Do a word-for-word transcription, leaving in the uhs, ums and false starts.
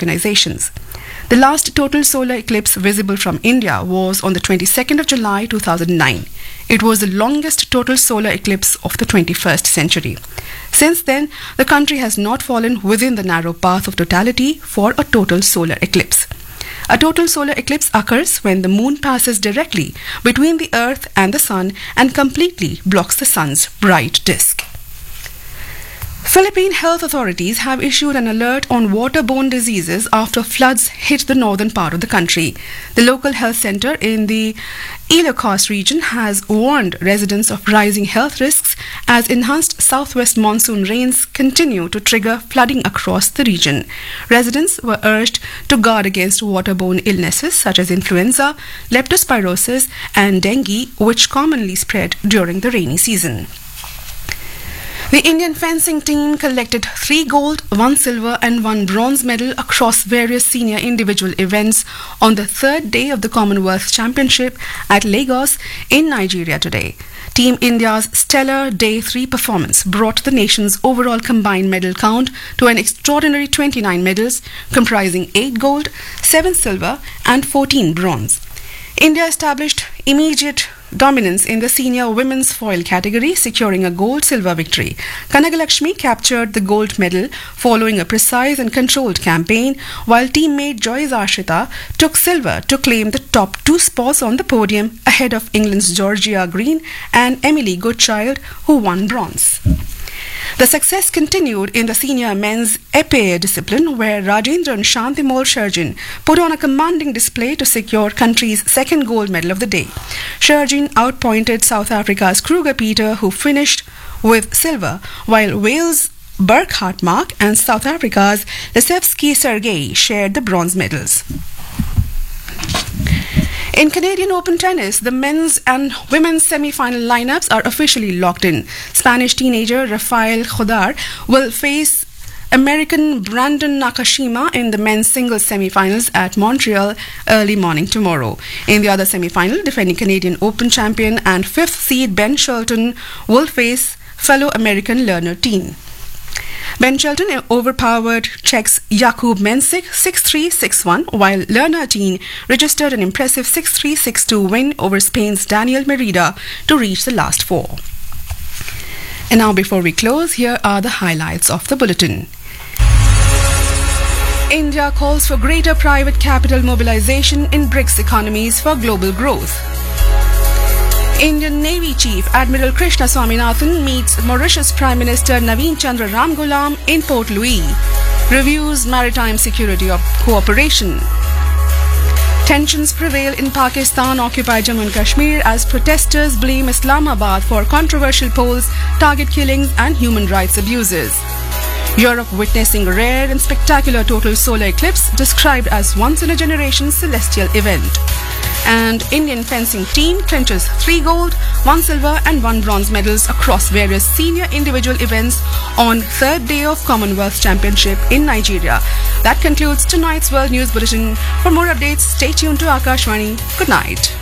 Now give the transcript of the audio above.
organizations. The last total solar eclipse visible from India was on the twenty-second of July two thousand nine. It was the longest total solar eclipse of the twenty-first century. Since then, the country has not fallen within the narrow path of totality for a total solar eclipse. A total solar eclipse occurs when the moon passes directly between the earth and the sun and completely blocks the sun's bright disk. Philippine health authorities have issued an alert on waterborne diseases after floods hit the northern part of the country. The local health center in the Ilocos region has warned residents of rising health risks as enhanced southwest monsoon rains continue to trigger flooding across the region. Residents were urged to guard against waterborne illnesses such as influenza, leptospirosis, and dengue, which commonly spread during the rainy season. The Indian fencing team collected three gold, one silver and one bronze medal across various senior individual events on the third day of the Commonwealth Championship at Lagos in Nigeria today. Team India's stellar Day three performance brought the nation's overall combined medal count to an extraordinary twenty-nine medals, comprising eight gold, seven silver and fourteen bronze. India established immediate dominance in the senior women's foil category, securing a gold-silver victory. Kanagalakshmi captured the gold medal following a precise and controlled campaign, while teammate Joyce Arshita took silver to claim the top two spots on the podium ahead of England's Georgia Green and Emily Goodchild, who won bronze. The success continued in the senior men's épée discipline, where Rajendran Shantimol Sharjin put on a commanding display to secure country's second gold medal of the day. Sharjin outpointed South Africa's Kruger Peter, who finished with silver, while Wales' Burkhart Mark and South Africa's Lesevsky Sergei shared the bronze medals. In Canadian Open tennis, the men's and women's semi-final lineups are officially locked in. Spanish teenager Rafael Jodar will face American Brandon Nakashima in the men's singles semi-finals at Montreal early morning tomorrow. In the other semi-final, defending Canadian Open champion and fifth seed Ben Shelton will face fellow American Lerner Teen. Ben Shelton overpowered Czech's Jakub Mensik six three six one, while Lerner Teen registered an impressive six three six two win over Spain's Daniel Merida to reach the last four. And now, before we close, here are the highlights of the bulletin. India calls for greater private capital mobilization in BRICS economies for global growth. Indian Navy Chief Admiral Krishna Swaminathan meets Mauritius Prime Minister Naveen Chandra Ramgoolam in Port Louis. Reviews maritime security of cooperation. Tensions prevail in Pakistan-occupied Jammu and Kashmir as protesters blame Islamabad for controversial polls, target killings and human rights abuses. Europe witnessing rare and spectacular total solar eclipse described as once-in-a-generation celestial event. And Indian fencing team clinches three gold, one silver and one bronze medals across various senior individual events on third day of Commonwealth Championship in Nigeria. That concludes tonight's World News Bulletin. For more updates, stay tuned to Akashvani. Good night.